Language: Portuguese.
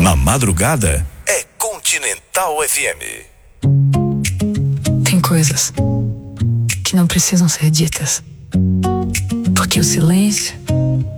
Na madrugada é Continental FM. Tem coisas que não precisam ser ditas, porque o silêncio